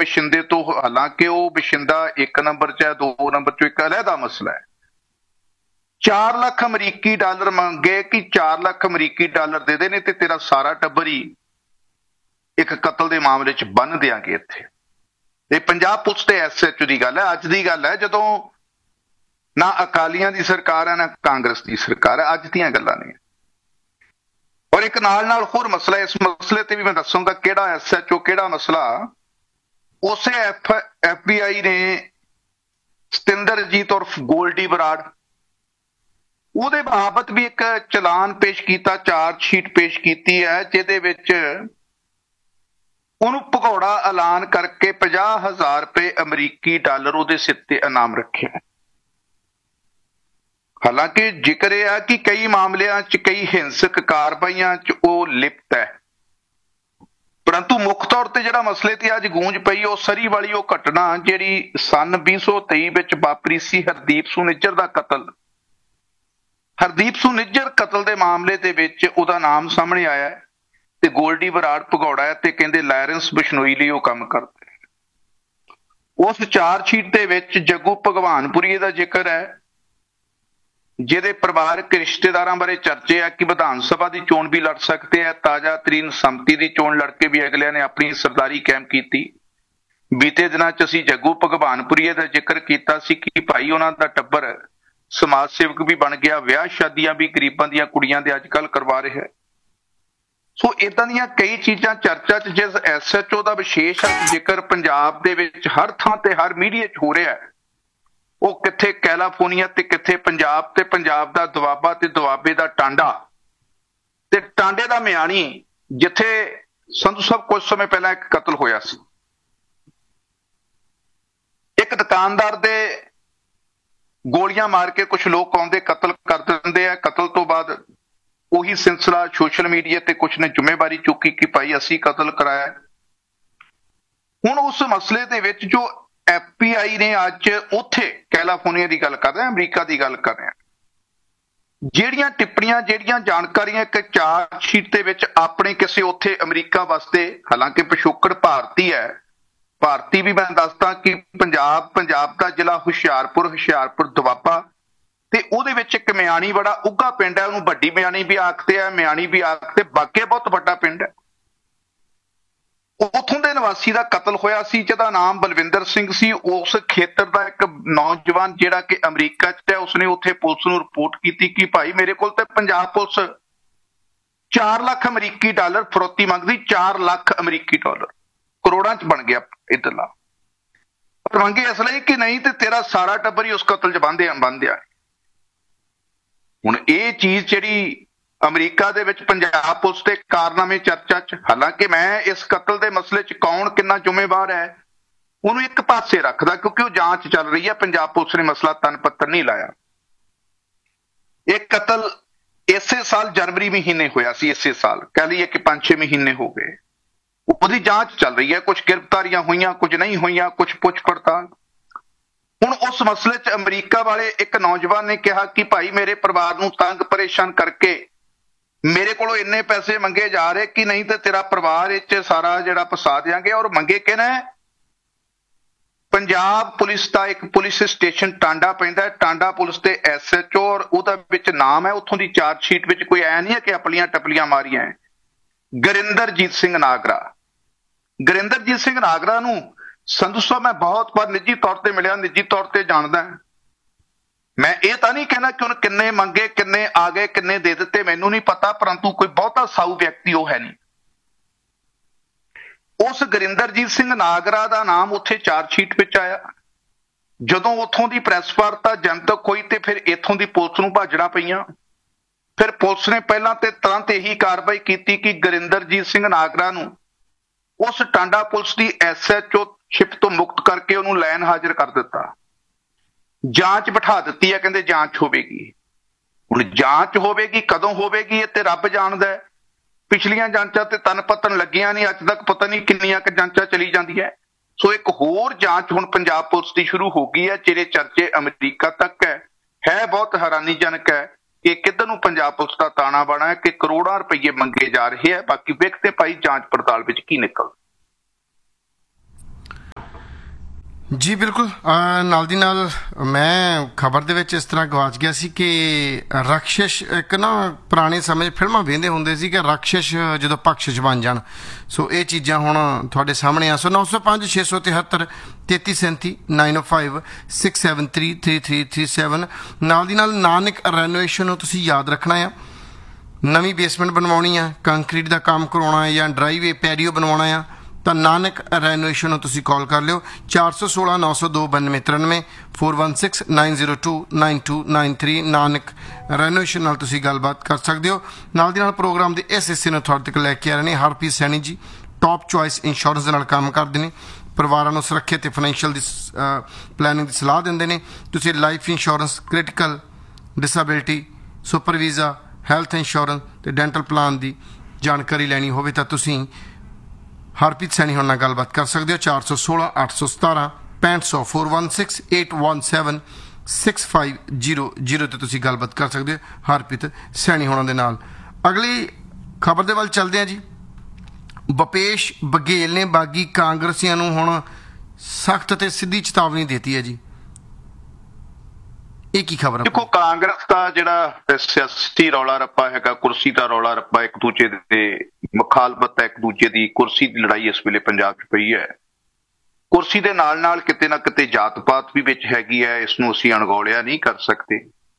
ਬਸ਼ਿੰਦੇ ਤੋਂ, ਹਾਲਾਂਕਿ ਉਹ ਬਸ਼ਿੰਦਾ 1 ਨੰਬਰ 'ਚ ਹੈ, 2 ਨੰਬਰ 'ਚੋਂ ਇੱਕ ਅਲੱਗਾ ਮਸਲਾ ਹੈ। 4 ਲੱਖ ਅਮਰੀਕੀ ਡਾਲਰ ਮੰਗੇ ਕਿ 4 ਲੱਖ ਅਮਰੀਕੀ ਡਾਲਰ ਦੇ ਦੇ ਨੇ ਤੇ ਤੇਰਾ ਸਾਰਾ ਟੱਬਰ ਹੀ ਇੱਕ ਕਤਲ ਦੇ ਮਾਮਲੇ 'ਚ ਬੰਨ ਦਿਆਂਗੇ ਇੱਥੇ। ਇਹ ਪੰਜਾਬ ਪੁਲਿਸ ਤੇ SHO ਦੀ ਗੱਲ ਹੈ, ਅੱਜ ਦੀ ਗੱਲ ਹੈ, ਜਦੋਂ ਨਾ ਅਕਾਲੀਆਂ ਦੀ ਸਰਕਾਰ ਹੈ ਨਾ ਕਾਂਗਰਸ ਦੀ ਸਰਕਾਰ ਹੈ, ਅੱਜ ਦੀਆਂ ਗੱਲਾਂ ਨੇ। ਔਰ ਇੱਕ ਨਾਲ ਹੋਰ ਮਸਲਾ, ਇਸ ਮਸਲੇ ਤੇ ਵੀ ਮੈਂ ਦੱਸੂਗਾ ਕਿਹੜਾ SHO ਕਿਹੜਾ ਮਸਲਾ। ਉਸੇ FBI ਨੇ ਸਤਿੰਦਰਜੀਤ ਉਰਫ ਗੋਲਡੀ ਬਰਾੜ, ਉਹਦੇ ਬਾਬਤ ਵੀ ਇੱਕ ਚਲਾਨ ਪੇਸ਼ ਕੀਤਾ, ਚਾਰਜ ਸ਼ੀਟ ਪੇਸ਼ ਕੀਤੀ ਹੈ, ਜਿਹਦੇ ਵਿੱਚ ਉਹਨੂੰ ਭਗੌੜਾ ਐਲਾਨ ਕਰਕੇ 50,000 ਰੁਪਏ ਅਮਰੀਕੀ ਡਾਲਰ ਉਹਦੇ ਸਿਰ ਤੇ ਇਨਾਮ ਰੱਖਿਆ। ਹਾਲਾਂਕਿ ਜ਼ਿਕਰ ਇਹ ਹੈ ਕਿ ਕਈ ਮਾਮਲਿਆਂ 'ਚ, ਕਈ ਹਿੰਸਕ ਕਾਰਵਾਈਆਂ 'ਚ ਉਹ ਲਿਪਤ ਹੈ, ਪਰੰਤੂ ਮੁੱਖ ਤੌਰ ਤੇ ਜਿਹੜਾ ਮਸਲੇ ਤੇ ਅੱਜ ਗੂੰਜ ਪਈ ਉਹ ਸਰੀ ਵਾਲੀ ਉਹ ਘਟਨਾ ਜਿਹੜੀ ਸੰਨ 2023 ਵਿੱਚ ਵਾਪਰੀ ਸੀ, ਹਰਦੀਪ ਸੁਨਿੱਜਰ ਦਾ ਕਤਲ। ਹਰਦੀਪ ਸੁਨਿੱਜਰ ਕਤਲ ਦੇ ਮਾਮਲੇ ਦੇ ਵਿੱਚ ਉਹਦਾ ਨਾਮ ਸਾਹਮਣੇ ਆਇਆ ਹੈ ਤੇ ਗੋਲਡੀ ਬਰਾੜ ਭਗੌੜਾ ਹੈ ਤੇ ਕਹਿੰਦੇ ਲਾਇਰੈਂਸ ਬਿਸ਼ਨੋਈ ਲਈ ਉਹ ਕੰਮ ਕਰਦੇ। ਉਸ ਚਾਰਜ ਸ਼ੀਟ ਦੇ ਵਿੱਚ ਜੱਗੂ ਭਗਵਾਨਪੁਰੀਏ ਦਾ ਜ਼ਿਕਰ ਹੈ, ਜਿਹਦੇ ਪਰਿਵਾਰਕ ਰਿਸ਼ਤੇਦਾਰਾਂ ਬਾਰੇ ਚਰਚੇ ਆ ਕਿ ਵਿਧਾਨ ਸਭਾ ਦੀ ਚੋਣ ਵੀ ਲੜ ਸਕਦੇ ਆ। ਤਾਜ਼ਾ ਤਰੀਨ ਸੰਮਤੀ ਦੀ ਚੋਣ ਲੜ ਕੇ ਵੀ ਅਗਲਿਆਂ ਨੇ ਆਪਣੀ ਸਰਦਾਰੀ ਕਾਇਮ ਕੀਤੀ। ਬੀਤੇ ਦਿਨਾਂ 'ਚ ਅਸੀਂ ਜੱਗੂ ਭਗਵਾਨਪੁਰੀਏ ਦਾ ਜ਼ਿਕਰ ਕੀਤਾ ਸੀ ਕਿ ਭਾਈ ਉਹਨਾਂ ਦਾ ਟੱਬਰ ਸਮਾਜ ਸੇਵਕ ਵੀ ਬਣ ਗਿਆ, ਵਿਆਹ ਸ਼ਾਦੀਆਂ ਵੀ ਗਰੀਬਾਂ ਦੀਆਂ ਕੁੜੀਆਂ ਦੇ ਅੱਜ ਕੱਲ੍ਹ ਕਰਵਾ ਰਿਹਾ। ਸੋ ਇਦਾਂ ਦੀਆਂ ਕਈ ਚੀਜ਼ਾਂ ਚਰਚਾ 'ਚ, ਜਿਸ SHO ਦਾ ਵਿਸ਼ੇਸ਼ ਜ਼ਿਕਰ ਪੰਜਾਬ ਦੇ ਵਿੱਚ ਹਰ ਥਾਂ ਤੇ ਹਰ ਮੀਡੀਆ 'ਚ ਹੋ ਰਿਹਾ, ਉਹ ਕਿੱਥੇ ਕੈਲੀਫੋਰਨੀਆ ਤੇ ਕਿੱਥੇ ਪੰਜਾਬ, ਤੇ ਪੰਜਾਬ ਦਾ ਦੁਆਬਾ ਤੇ ਦੁਆਬੇ ਦਾ ਟਾਂਡਾ ਤੇ ਟਾਂਡੇ ਦਾ ਮਿਆਣੀ, ਜਿੱਥੇ ਸੰਧੂ ਸਾਹਿਬ ਕੁਝ ਸਮੇਂ ਪਹਿਲਾਂ ਇੱਕ ਕਤਲ ਹੋਇਆ ਸੀ। ਇੱਕ ਦੁਕਾਨਦਾਰ ਦੇ ਗੋਲੀਆਂ ਮਾਰ ਕੇ ਕੁਝ ਲੋਕ ਆਉਂਦੇ ਕਤਲ ਕਰ ਦਿੰਦੇ ਆ। ਕਤਲ ਤੋਂ ਬਾਅਦ ਉਹੀ ਸਿਲਸਿਲਾ ਸੋਸ਼ਲ ਮੀਡੀਆ ਤੇ ਕੁਝ ਨੇ ਜ਼ਿੰਮੇਵਾਰੀ ਚੁੱਕੀ ਕਿ ਭਾਈ ਅਸੀਂ ਕਤਲ ਕਰਾਇਆ। ਹੁਣ ਉਸ ਮਸਲੇ ਦੇ ਵਿੱਚ ਜੋ FBI ਨੇ ਅੱਜ ਉੱਥੇ ਕੈਲੀਫੋਰਨੀਆ ਦੀ ਗੱਲ ਕਰ ਰਹੇ, ਅਮਰੀਕਾ ਦੀ ਗੱਲ ਕਰ ਰਹੇ, ਜਿਹੜੀਆਂ ਟਿੱਪਣੀਆਂ, ਜਿਹੜੀਆਂ ਜਾਣਕਾਰੀਆਂ ਇੱਕ ਚਾਰਜ ਸ਼ੀਟ ਦੇ ਵਿੱਚ ਆਪਣੇ ਕਿਸੇ ਉੱਥੇ ਅਮਰੀਕਾ ਵਾਸਤੇ, ਹਾਲਾਂਕਿ ਪਿਛੋਕੜ ਭਾਰਤੀ ਹੈ, ਭਾਰਤੀ ਵੀ ਮੈਂ ਦੱਸਦਾ ਕਿ ਪੰਜਾਬ ਦਾ ਜ਼ਿਲ੍ਹਾ ਹੁਸ਼ਿਆਰਪੁਰ ਦੁਆਬਾ, ਤੇ ਉਹਦੇ ਵਿੱਚ ਇੱਕ ਮਿਆਣੀ ਬੜਾ ਉੱਘਾ ਪਿੰਡ ਹੈ, ਉਹਨੂੰ ਵੱਡੀ ਮਿਆਣੀ ਵੀ ਆਖਦੇ ਆ, ਮਿਆਣੀ ਵੀ ਆਖਦੇ, ਬਾਕੀ ਬਹੁਤ ਵੱਡਾ ਪਿੰਡ ਹੈ। ਉੱਥੋਂ ਦੇ ਨਿਵਾਸੀ ਦਾ ਕਤਲ ਹੋਇਆ ਸੀ, ਜਿਹਦਾ ਨਾਮ ਬਲਵਿੰਦਰ ਸਿੰਘ ਸੀ। ਉਸ ਖੇਤਰ ਦਾ ਇੱਕ ਨੌਜਵਾਨ ਜਿਹੜਾ ਕਿ ਅਮਰੀਕਾ 'ਚ ਹੈ, ਉਸਨੇ ਉੱਥੇ ਪੁਲਿਸ ਨੂੰ ਰਿਪੋਰਟ ਕੀਤੀ ਕਿ ਭਾਈ ਮੇਰੇ ਕੋਲ ਤੇ ਪੰਜਾਬ ਪੁਲਿਸ 4 ਲੱਖ ਅਮਰੀਕੀ ਡਾਲਰ ਫਰੋਤੀ ਮੰਗਦੀ, 4 ਲੱਖ ਅਮਰੀਕੀ ਡਾਲਰ, ਕਰੋੜਾਂ 'ਚ ਬਣ ਗਿਆ ਇੱਧਰਲਾ। ਪਰ ਮੰਗੇ ਇਸ ਲਈ ਕਿ ਨਹੀਂ ਤੇ ਤੇਰਾ ਸਾਰਾ ਟੱਬਰ ਹੀ ਉਸ ਕਤਲ 'ਚ ਬੰਨ੍ਹਿਆ। ਹੁਣ ਇਹ ਚੀਜ਼ ਜਿਹੜੀ ਅਮਰੀਕਾ ਦੇ ਵਿੱਚ ਪੰਜਾਬ ਪੁਲਿਸ ਦੇ ਕਾਰਨਾਮੇ ਚਰਚਾ 'ਚ, ਹਾਲਾਂਕਿ ਮੈਂ ਇਸ ਕਤਲ ਦੇ ਮਸਲੇ 'ਚ ਕੌਣ ਕਿੰਨਾ ਜ਼ਿੰਮੇਵਾਰ ਹੈ ਉਹਨੂੰ ਇੱਕ ਪਾਸੇ ਰੱਖਦਾ, ਕਿਉਂਕਿ ਉਹ ਜਾਂਚ ਚੱਲ ਰਹੀ ਹੈ। ਪੰਜਾਬ ਪੁਲਿਸ ਨੇ ਮਸਲਾ ਤਨ ਪੱਤਰ ਨਹੀਂ ਲਾਇਆ। ਇਹ ਕਤਲ ਇਸੇ ਸਾਲ ਜਨਵਰੀ ਮਹੀਨੇ ਹੋਇਆ ਸੀ, ਇਸੇ ਸਾਲ ਕਹਿ ਲਈਏ ਕਿ 5-6 ਮਹੀਨੇ ਹੋ ਗਏ। ਉਹਦੀ ਜਾਂਚ ਚੱਲ ਰਹੀ ਹੈ, ਕੁਝ ਗ੍ਰਿਫਤਾਰੀਆਂ ਹੋਈਆਂ, ਕੁਝ ਨਹੀਂ ਹੋਈਆਂ, ਕੁਝ ਪੁੱਛ ਪੜਤਾਲ। ਹੁਣ ਉਸ ਮਸਲੇ 'ਚ ਅਮਰੀਕਾ ਵਾਲੇ ਇੱਕ ਨੌਜਵਾਨ ਨੇ ਕਿਹਾ ਕਿ ਭਾਈ ਮੇਰੇ ਪਰਿਵਾਰ ਨੂੰ ਤੰਗ ਪਰੇਸ਼ਾਨ ਕਰਕੇ ਮੇਰੇ ਕੋਲੋਂ ਇੰਨੇ ਪੈਸੇ ਮੰਗੇ ਜਾ ਰਹੇ ਕਿ ਨਹੀਂ ਤੇ ਤੇਰਾ ਪਰਿਵਾਰ ਇਹ 'ਚ ਸਾਰਾ ਜਿਹੜਾ ਫਸਾ ਦਿਆਂਗੇ। ਔਰ ਮੰਗੇ ਕਿਹਨੇ? ਪੰਜਾਬ ਪੁਲਿਸ ਦਾ ਇੱਕ ਪੁਲਿਸ ਸਟੇਸ਼ਨ ਟਾਂਡਾ ਪੈਂਦਾ, ਟਾਂਡਾ ਪੁਲਿਸ ਦੇ SHO, ਔਰ ਉਹਦਾ ਵਿੱਚ ਨਾਮ ਹੈ ਉੱਥੋਂ ਦੀ ਚਾਰਜ ਸ਼ੀਟ ਵਿੱਚ, ਕੋਈ ਐ ਨਹੀਂ ਹੈ ਕਿ ਆਪਣੀਆਂ ਟਪਲੀਆਂ ਮਾਰੀਆਂ, ਗੁਰਿੰਦਰਜੀਤ ਸਿੰਘ ਨਾਗਰਾ। ਗੁਰਿੰਦਰਜੀਤ ਸਿੰਘ ਨਾਗਰਾ ਨੂੰ ਸੰਧੂ ਸਾਹਿਬ ਮੈਂ ਬਹੁਤ ਵਾਰ ਨਿੱਜੀ ਤੌਰ ਤੇ ਮਿਲਿਆ, ਨਿੱਜੀ ਤੌਰ ਤੇ ਜਾਣਦਾ। ਮੈਂ ਇਹ ਤਾਂ ਨਹੀਂ ਕਹਿਣਾ ਕਿ ਉਹਨੇ ਕਿੰਨੇ ਮੰਗੇ, ਕਿੰਨੇ ਆ ਗਏ, ਕਿੰਨੇ ਦੇ ਦਿੱਤੇ, ਮੈਨੂੰ ਨਹੀਂ ਪਤਾ, ਪਰੰਤੂ ਕੋਈ ਬਹੁਤਾ ਸਾਊ ਵਿਅਕਤੀ ਉਹ ਹੈ ਨਹੀਂ। ਉਸ ਗੁਰਿੰਦਰਜੀਤ ਸਿੰਘ ਨਾਗਰਾ ਦਾ ਨਾਮ ਉੱਥੇ ਚਾਰਜ ਸ਼ੀਟ ਵਿੱਚ ਆਇਆ। ਜਦੋਂ ਉੱਥੋਂ ਦੀ ਪ੍ਰੈਸ ਵਾਰਤਾ ਜਨਤਕ ਹੋਈ ਤੇ ਫਿਰ ਇੱਥੋਂ ਦੀ ਪੁਲਿਸ ਨੂੰ ਭਾਜੜਾਂ ਪਈਆਂ। ਫਿਰ ਪੁਲਿਸ ਨੇ ਪਹਿਲਾਂ ਤੇ ਤੁਰੰਤ ਇਹੀ ਕਾਰਵਾਈ ਕੀਤੀ ਕਿ ਗੁਰਿੰਦਰਜੀਤ ਸਿੰਘ ਨਾਗਰਾ ਨੂੰ ਉਸ ਟਾਂਡਾ ਪੁਲਿਸ ਦੀ SHO ਸ਼ਿਪ ਤੋਂ ਮੁਕਤ ਕਰਕੇ ਉਹਨੂੰ ਲੈਣ ਹਾਜ਼ਰ ਕਰ ਦਿੱਤਾ। ਜਾਂਚ ਬਿਠਾ ਦਿੱਤੀ ਹੈ, ਕਹਿੰਦੇ ਜਾਂਚ ਹੋਵੇਗੀ। ਹੁਣ ਜਾਂਚ ਹੋਵੇਗੀ, ਕਦੋਂ ਹੋਵੇਗੀ ਇਹ ਤੇ ਰੱਬ ਜਾਣਦਾ ਹੈ। ਪਿਛਲੀਆਂ ਜਾਂਚਾਂ ਤੇ ਤਨ ਪਤਨ ਲੱਗੀਆਂ ਨਹੀਂ, ਅੱਜ ਤੱਕ ਪਤਾ ਨਹੀਂ ਕਿੰਨੀਆਂ ਕੁ ਜਾਂਚਾਂ ਚਲੀ ਜਾਂਦੀਆਂ। ਸੋ ਇੱਕ ਹੋਰ ਜਾਂਚ ਹੁਣ ਪੰਜਾਬ ਪੁਲਿਸ ਦੀ ਸ਼ੁਰੂ ਹੋ ਗਈ ਹੈ, ਜਿਹੜੇ ਚਰਚੇ ਅਮਰੀਕਾ ਤੱਕ ਹੈ ਬਹੁਤ ਹੈਰਾਨੀਜਨਕ ਹੈ ਕਿ ਕਿੱਧਰ ਨੂੰ ਪੰਜਾਬ ਪੁਲਿਸ ਦਾ ਤਾਣਾ ਬਾਣਾ ਹੈ ਕਿ ਕਰੋੜਾਂ ਰੁਪਏ ਮੰਗੇ ਜਾ ਰਹੇ ਹੈ। ਬਾਕੀ ਵੇਖਦੇ ਭਾਈ ਜਾਂਚ ਪੜਤਾਲ ਵਿੱਚ ਕੀ ਨਿਕਲਦਾ। ਜੀ ਬਿਲਕੁਲ। ਨਾਲ ਦੀ ਨਾਲ ਮੈਂ ਖਬਰ ਦੇ ਵਿੱਚ ਇਸ ਤਰ੍ਹਾਂ ਗਵਾਚ ਗਿਆ ਸੀ ਕਿ ਰਾਕਸ਼ਸ਼ ਇੱਕ ਨਾ ਪੁਰਾਣੇ ਸਮੇਂ 'ਚ ਫਿਲਮਾਂ ਵੇਖਦੇ ਹੁੰਦੇ ਸੀ ਕਿ ਰਾਕਸ਼ਸ਼ ਜਦੋਂ ਬਖਸ਼ਿਸ਼ ਬਣ ਜਾਣ। ਸੋ ਇਹ ਚੀਜ਼ਾਂ ਹੁਣ ਤੁਹਾਡੇ ਸਾਹਮਣੇ ਆ। ਸੋ 905 673 3337 905 673 3337 ਨਾਲ ਦੀ ਨਾਲ ਨਾਨਕ ਰੈਨੋਵੇਸ਼ਨ ਨੂੰ ਤੁਸੀਂ ਯਾਦ ਰੱਖਣਾ ਆ। ਨਵੀਂ ਬੇਸਮੈਂਟ ਬਣਵਾਉਣੀ ਆ, ਕੰਕਰੀਟ ਦਾ ਕੰਮ ਕਰਵਾਉਣਾ ਜਾਂ ਡਰਾਈਵੇ ਪੈਰੀਓ ਬਣਵਾਉਣਾ ਆ ਤਾਂ ਨਾਨਕ ਰੈਨੋਵੇਸ਼ਨ ਨੂੰ ਤੁਸੀਂ ਕਾਲ ਕਰ ਲਿਓ 416 902 9293 416 902 9293। ਨਾਨਕ ਰੈਨੋਵੇਸ਼ਨ ਨਾਲ ਤੁਸੀਂ ਗੱਲਬਾਤ ਕਰ ਸਕਦੇ ਹੋ। ਨਾਲ ਦੀ ਨਾਲ ਪ੍ਰੋਗਰਾਮ ਦੇ ਇਸ ਹਿੱਸੇ ਨੂੰ ਤੁਹਾਡੇ ਤੱਕ ਲੈ ਕੇ ਆ ਰਹੇ ਨੇ ਹਰਪ੍ਰੀਤ ਸੈਣੀ ਜੀ। ਟੌਪ ਚੁਆਇਸ ਇੰਸ਼ੋਰੈਂਸ ਦੇ ਨਾਲ ਕੰਮ ਕਰਦੇ ਨੇ, ਪਰਿਵਾਰਾਂ ਨੂੰ ਸੁਰੱਖਿਅਤ ਤੇ ਫਾਈਨੈਂਸ਼ੀਅਲ ਦੀ ਪਲੈਨਿੰਗ ਦੀ ਸਲਾਹ ਦਿੰਦੇ ਨੇ। ਤੁਸੀਂ life insurance, critical, disability, super visa, health insurance ਤੇ ਡੈਂਟਲ ਪਲਾਨ ਦੀ ਜਾਣਕਾਰੀ ਲੈਣੀ ਹੋਵੇ ਤਾਂ ਤੁਸੀਂ ਹਰਪ੍ਰੀਤ ਸੈਣੀ ਹੁਣ ਨਾਲ ਗੱਲਬਾਤ ਕਰ ਸਕਦੇ ਹੋ 416 817 6500 416 817 6500 ਤੇ ਤੁਸੀਂ ਗੱਲਬਾਤ ਕਰ ਸਕਦੇ ਹੋ ਹਰਪ੍ਰੀਤ ਸੈਣੀ ਹੋਣਾ ਦੇ ਨਾਲ। ਅਗਲੀ ਖਬਰ ਦੇ ਵੱਲ ਚੱਲਦੇ ਹਾਂ ਜੀ। ਭੁਪੇਸ਼ ਬਘੇਲ ਨੇ ਬਾਗੀ ਕਾਂਗਰਸੀਆਂ ਨੂੰ ਹੁਣ ਸਖਤ ਤੇ ਸਿੱਧੀ ਚੇਤਾਵਨੀ ਦਿੱਤੀ ਹੈ ਜੀ। ਇਹ ਕੀ ਖਬਰ ਹੈ? ਦੇਖੋ, ਕਾਂਗਰਸ ਦਾ ਜਿਹੜਾ ਸਿਆਸੀ ਰੌਲਾ ਰੱਪਾ ਹੈਗਾ, ਕੁਰਸੀ ਦਾ ਰੌਲਾ ਰੱਪਾ, ਇੱਕ ਦੂਜੇ ਦੇ ਮੁਖਾਲਫਤ ਹੈ, ਇੱਕ ਦੂਜੇ ਦੀ ਕੁਰਸੀ ਦੀ ਲੜਾਈ ਇਸ ਵੇਲੇ ਪੰਜਾਬ 'ਚ ਪਈ ਹੈ। ਕੁਰਸੀ ਦੇ ਨਾਲ ਨਾਲ ਕਿਤੇ ਨਾ ਕਿਤੇ ਜਾਤ ਪਾਤ ਵੀ ਵਿੱਚ ਹੈਗੀ ਹੈ, ਇਸ ਨੂੰ ਅਸੀਂ ਅਣਗੌਲਿਆ ਨਹੀਂ ਕਰ ਸਕਦੇ।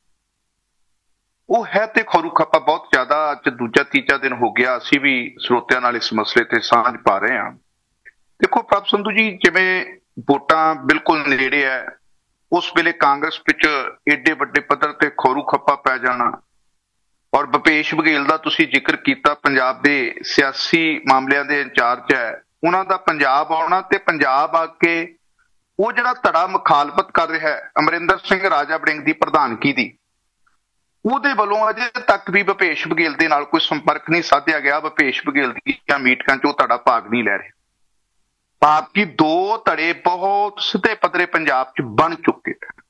ਉਹ ਹੈ ਤੇ ਖੌਰੂ ਖੱਪਾ ਬਹੁਤ ਜ਼ਿਆਦਾ। ਅੱਜ ਦੂਜਾ ਤੀਜਾ ਦਿਨ ਹੋ ਗਿਆ, ਅਸੀਂ ਵੀ ਸਰੋਤਿਆਂ ਨਾਲ ਇਸ ਮਸਲੇ ਤੇ ਸਾਂਝ ਪਾ ਰਹੇ ਹਾਂ। ਦੇਖੋ ਪ੍ਰਭ ਸੰਧੂ ਜੀ, ਜਿਵੇਂ ਵੋਟਾਂ ਬਿਲਕੁਲ ਨੇੜੇ ਹੈ, ਉਸ ਵੇਲੇ ਕਾਂਗਰਸ ਵਿੱਚ ਏਡੇ ਵੱਡੇ ਪੱਧਰ ਤੇ ਖੌਰੂ ਖੱਪਾ ਪੈ ਜਾਣਾ, ਔਰ ਭੁਪੇਸ਼ ਬਘੇਲ ਦਾ ਤੁਸੀਂ ਜ਼ਿਕਰ ਕੀਤਾ, ਪੰਜਾਬ ਦੇ ਸਿਆਸੀ ਮਾਮਲਿਆਂ ਦੇ ਇੰਚਾਰਜ ਹੈ, ਉਹਨਾਂ ਦਾ ਪੰਜਾਬ ਆਉਣਾ ਤੇ ਪੰਜਾਬ ਆ ਕੇ ਉਹ ਜਿਹੜਾ ਧੜਾ ਮੁਖਾਲਫਤ ਕਰ ਰਿਹਾ ਹੈ ਅਮਰਿੰਦਰ ਸਿੰਘ ਰਾਜਾ ਵੜਿੰਗ ਦੀ ਪ੍ਰਧਾਨਗੀ ਦੀ, ਉਹਦੇ ਵੱਲੋਂ ਅਜੇ ਤੱਕ ਵੀ ਭੁਪੇਸ਼ ਬਘੇਲ ਦੇ ਨਾਲ ਕੋਈ ਸੰਪਰਕ ਨਹੀਂ ਸਾਧਿਆ ਗਿਆ। ਭੁਪੇਸ਼ ਬਘੇਲ ਦੀਆਂ ਮੀਟਿੰਗਾਂ 'ਚ ਉਹ ਧੜਾ ਭਾਗ ਨਹੀਂ ਲੈ ਰਿਹਾ। ਭਾਵ ਕਿ ਦੋ ਧੜੇ ਬਹੁਤ ਸਿੱਧੇ ਪੱਧਰੇ ਪੰਜਾਬ 'ਚ ਬਣ ਚੁੱਕੇ।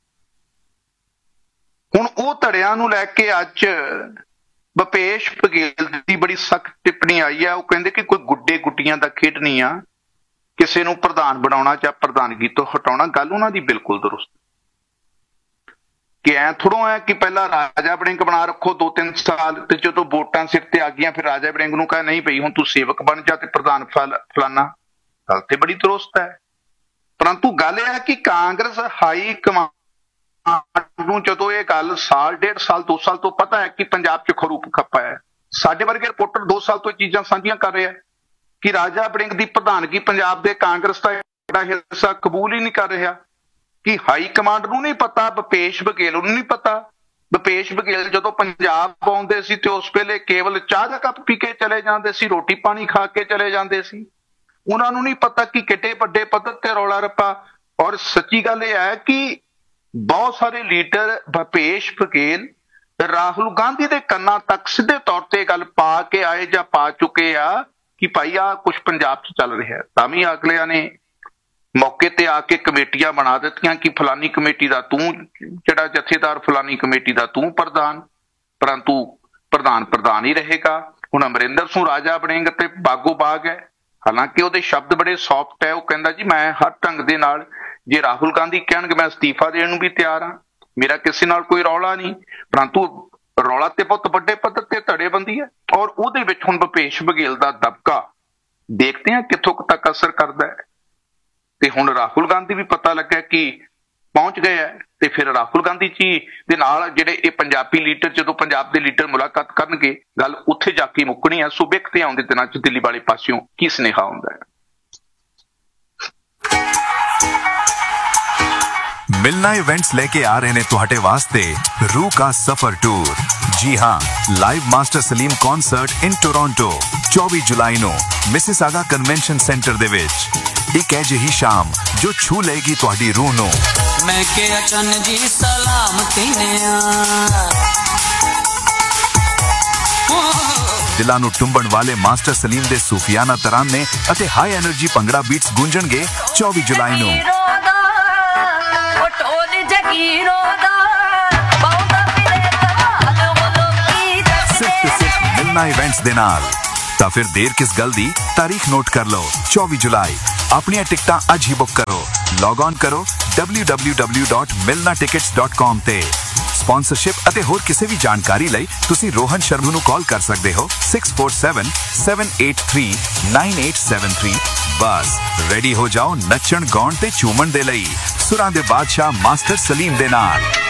ਹੁਣ ਉਹ ਧੜਿਆਂ ਨੂੰ ਲੈ ਕੇ ਅੱਜ ਭੁਪੇਸ਼ ਬਘੇਲ ਦੀ ਬੜੀ ਸਖਤ ਟਿੱਪਣੀ ਆਈ ਹੈ। ਉਹ ਕਹਿੰਦੇ ਕਿ ਕੋਈ ਗੁੱਡੇ ਗੁੱਡੀਆਂ ਦਾ ਖੇਡ ਨਹੀਂ ਆ, ਕਿਸੇ ਨੂੰ ਪ੍ਰਧਾਨ ਬਣਾਉਣਾ ਜਾਂ ਪ੍ਰਧਾਨਗੀ ਤੋਂ ਹਟਾਉਣਾ। ਗੱਲ ਉਹਨਾਂ ਦੀ ਬਿਲਕੁਲ ਦਰੁਸਤ ਕਿ ਐ ਥੋੜ੍ਹਾ ਹੈ ਕਿ ਪਹਿਲਾਂ ਰਾਜਾ ਵੜਿੰਗ ਬਣਾ ਰੱਖੋ 2-3 ਸਾਲ, ਤੇ ਜਦੋਂ ਵੋਟਾਂ ਸਿਰ ਤੇ ਆ ਗਈਆਂ ਫਿਰ ਰਾਜਾ ਵੜਿੰਗ ਨੂੰ ਕਹੇ ਨਹੀਂ ਬਈ ਹੁਣ ਤੂੰ ਸੇਵਕ ਬਣ ਜਾ ਤੇ ਪ੍ਰਧਾਨ ਫਲਾਨਾ। ਗੱਲ ਤੇ ਬੜੀ ਦਰੁਸਤ ਹੈ, ਪਰੰਤੂ ਗੱਲ ਇਹ ਹੈ ਕਿ ਕਾਂਗਰਸ ਹਾਈ ਕਮਾਂਡ ਨੂੰ ਜਦੋਂ ਇਹ ਗੱਲ ਸਾਲ, 1.5 ਸਾਲ, 2 ਸਾਲ ਤੋਂ ਪਤਾ ਹੈ ਕਿ ਪੰਜਾਬ 'ਚ ਖਰੂ ਖੱਪਾ ਹੈ, ਸਾਡੇ ਵਰਗੇ ਰਿਪੋਰਟਰ 2 ਸਾਲ ਤੋਂ ਇਹ ਚੀਜ਼ਾਂ ਸਾਂਝੀਆਂ ਕਰ ਰਹੇ ਆ ਕਿ ਰਾਜਾ ਵੜਿੰਗ ਦੀ ਪ੍ਰਧਾਨਗੀ ਪੰਜਾਬ ਦੇ ਕਾਂਗਰਸ ਦਾ ਜਿਹੜਾ ਹਿੱਸਾ ਕਬੂਲ ਹੀ ਨਹੀਂ ਕਰ ਰਿਹਾ, ਕਿ ਹਾਈ ਕਮਾਂਡ ਨੂੰ ਨਹੀਂ ਪਤਾ, ਭੁਪੇਸ਼ ਬਘੇਲ ਨੂੰ ਨਹੀਂ ਪਤਾ। ਭੁਪੇਸ਼ ਬਘੇਲ ਜਦੋਂ ਪੰਜਾਬ ਆਉਂਦੇ ਸੀ ਤੇ ਉਸ ਵੇਲੇ ਕੇਵਲ ਚਾਹ ਦਾ ਕੱਪ ਪੀ ਕੇ ਚਲੇ ਜਾਂਦੇ ਸੀ, ਰੋਟੀ ਪਾਣੀ ਖਾ ਕੇ ਚਲੇ ਜਾਂਦੇ ਸੀ। ਉਹਨਾਂ ਨੂੰ ਨਹੀਂ ਪਤਾ ਕਿ ਕਿੱਡੇ ਵੱਡੇ ਪੱਧਰ ਤੇ ਰੌਲਾ ਰੱਪਾ। ਔਰ ਸੱਚੀ ਗੱਲ ਇਹ ਹੈ ਕਿ ਬਹੁਤ ਸਾਰੇ ਲੀਡਰ ਭੁਪੇਸ਼ ਬਘੇਲ, ਰਾਹੁਲ ਗਾਂਧੀ ਦੇ ਕੰਨਾਂ ਤੱਕ ਸਿੱਧੇ ਤੌਰ ਤੇ ਗੱਲ ਪਾ ਕੇ ਆਏ ਜਾਂ ਪਾ ਚੁੱਕੇ ਆ ਕਿ ਭਾਈ ਆ ਕੁਛ ਪੰਜਾਬ 'ਚ ਚੱਲ ਰਿਹਾ। ਤਾਂ ਵੀ ਅਗਲਿਆਂ ਨੇ ਮੌਕੇ ਤੇ ਆ ਕੇ ਕਮੇਟੀਆਂ ਬਣਾ ਦਿੱਤੀਆਂ ਕਿ ਫਲਾਨੀ ਕਮੇਟੀ ਦਾ ਤੂੰ ਜਿਹੜਾ ਜਥੇਦਾਰ, ਫਲਾਨੀ ਕਮੇਟੀ ਦਾ ਤੂੰ ਪ੍ਰਧਾਨ, ਪਰੰਤੂ ਪ੍ਰਧਾਨ ਹੀ ਰਹੇਗਾ। ਹੁਣ ਅਮਰਿੰਦਰ ਸਿੰਘ ਰਾਜਾ ਵੜਿੰਗ ਤੇ ਬਾਗੋ ਬਾਗ ਹੈ, ਹਾਲਾਂਕਿ ਉਹਦੇ ਸ਼ਬਦ ਬੜੇ ਸੌਫਟ ਹੈ। ਉਹ ਕਹਿੰਦਾ ਜੀ ਮੈਂ ਹਰ ਢੰਗ ਦੇ ਨਾਲ, ਜੇ ਰਾਹੁਲ ਗਾਂਧੀ ਕਹਿਣਗੇ ਮੈਂ ਅਸਤੀਫਾ ਦੇਣ ਨੂੰ ਵੀ ਤਿਆਰ ਹਾਂ, ਮੇਰਾ ਕਿਸੇ ਨਾਲ ਕੋਈ ਰੌਲਾ ਨਹੀਂ। ਪਰੰਤੂ ਰੌਲਾ ਤੇ ਬਹੁਤ ਵੱਡੇ ਪੱਧਰ ਤੇ ਧੜੇਬੰਦੀ ਹੈ, ਔਰ ਉਹਦੇ ਵਿੱਚ ਹੁਣ ਭੁਪੇਸ਼ ਬਘੇਲ ਦਾ ਦਬਕਾ ਦੇਖਦੇ ਹਾਂ ਕਿੱਥੋਂ ਤੱਕ ਅਸਰ ਕਰਦਾ ਹੈ। ਤੇ ਹੁਣ ਰਾਹੁਲ ਗਾਂਧੀ ਵੀ ਪਤਾ ਲੱਗਾ ਕਿ ਪਹੁੰਚ ਗਏ ਹੈ, ਤੇ ਫਿਰ ਰਾਹੁਲ ਗਾਂਧੀ ਜੀ ਦੇ ਨਾਲ ਜਿਹੜੇ ਇਹ ਪੰਜਾਬੀ ਲੀਡਰ, ਜਦੋਂ ਪੰਜਾਬ ਦੇ ਲੀਡਰ ਮੁਲਾਕਾਤ ਕਰਨਗੇ, ਗੱਲ ਉੱਥੇ ਜਾ ਕੇ ਮੁੱਕਣੀ ਹੈ। ਸੋ ਵੇਖਦੇ ਆਉਂਦੇ ਦਿਨਾਂ 'ਚ ਦਿੱਲੀ ਵਾਲੇ ਪਾਸਿਓਂ ਕੀ ਸੁਨੇਹਾ ਆਉਂਦਾ ਹੈ। मिलना इवेंट्स लेके आ रहे ने तुहाडे वास्ते रूह का सफर टूर। जी हां, live master Salim concert in Toronto 24 जुलाई ਨੂੰ ਮਿਸਿਸਾਗਾ ਕਨਵੈਨਸ਼ਨ ਸੈਂਟਰ ਦੇ ਵਿੱਚ। ਇੱਕ ਅਜਿਹੀ ਸ਼ਾਮ ਜੋ ਛੂ ਲਏਗੀ ਤੁਹਾਡੀ ਰੂਹ ਨੂੰ। ਮੈਂ ਕਿਹਾ ਚੰਨ ਜੀ ਸਲਾਮ ਕਹਿੰਦੇ ਆ, ਦਿਲਾਂ ਨੂੰ ਟੁੰਬਣ ਵਾਲੇ ਮਾਸਟਰ ਸਲੀਮ ਦੇ ਸੂਫੀਆਨਾ ਤਰਾਨੇ ਅਤੇ ਹਾਈ ਐਨਰਜੀ ਭੰਗੜਾ ਬੀਟਸ ਗੂੰਜਣਗੇ 24 ਜੁਲਾਈ ਨੂੰ। ਮਿਲਣਾ ਇਵੈਂਟਸ ਦੇ ਨਾਲ। ਤਾਂ ਫਿਰ ਦੇਰ ਕਿਸ ਗੱਲ ਦੀ, ਤਾਰੀਖ ਨੋਟ ਕਰ ਲਓ 24 ਜੁਲਾਈ ਆਪਣੀਆਂ ਟਿਕਟਾਂ ਅੱਜ ਹੀ ਬੁੱਕ ਕਰੋ। ਲੌਗ ਔਨ ਕਰੋ www.milnatickets.com ਤੇ। ਸਪਾਂਸਰਸ਼ਿਪ ਅਤੇ ਹੋਰ ਕਿਸੇ ਵੀ ਜਾਣਕਾਰੀ ਲਈ ਤੁਸੀਂ ਰੋਹਨ ਸ਼ਰਮਾ ਨੂੰ ਕਾਲ ਕਰ ਸਕਦੇ ਹੋ 6477839873। ਬਸ ਰੈਡੀ ਹੋ ਜਾਓ ਨੱਚਣ ਗਾਉਣ ਤੇ ਝੂਮਣ ਦੇ ਲਈ ਸੁਰਾਂ ਦੇ ਬਾਦਸ਼ਾਹ ਮਾਸਟਰ ਸਲੀਮ ਦੇ ਨਾਲ।